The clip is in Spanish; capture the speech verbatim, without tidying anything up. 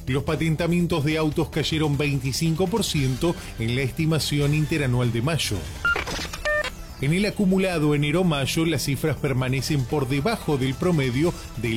Los patentamientos de autos cayeron veinticinco por ciento en la estimación interanual de mayo. En el acumulado enero-mayo, las cifras permanecen por debajo del promedio del